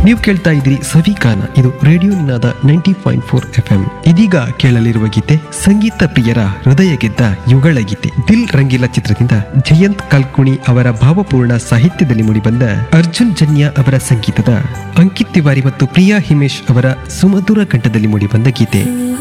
ನೀವು ಕೇಳ್ತಾ ಇದ್ರಿ ಸವಿಕಾನ, ಇದು ರೇಡಿಯೋ ನಿನಾದ 90.4 FM. ಇದೀಗ ಕೇಳಲಿರುವ ಗೀತೆ ಸಂಗೀತ ಪ್ರಿಯರ ಹೃದಯ ಗೆದ್ದ ಯುಗಳ ಗೀತೆ. ದಿಲ್ ರಂಗಿಲ ಚಿತ್ರದಿಂದ ಜಯಂತ್ ಕಲ್ಕುಣಿ ಅವರ ಭಾವಪೂರ್ಣ ಸಾಹಿತ್ಯದಲ್ಲಿ ಮೂಡಿಬಂದ ಅರ್ಜುನ್ ಜನ್ಯ ಅವರ ಸಂಗೀತದ ಅಂಕಿತ್ ತಿವಾರಿ ಮತ್ತು ಪ್ರಿಯಾ ಹಿಮೇಶ್ ಅವರ ಸುಮಧುರ ಕಂಠದಲ್ಲಿ ಮೂಡಿಬಂದ ಗೀತೆ.